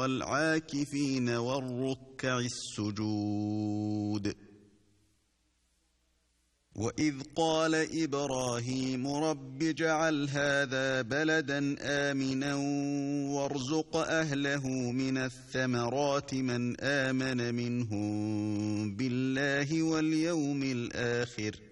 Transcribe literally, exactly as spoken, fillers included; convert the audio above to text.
والعاكفين والركع السجود. وإذ قال إبراهيم رب اجعل هذا بلدا آمنا وارزق أهله من الثمرات من آمن منهم بالله واليوم الآخر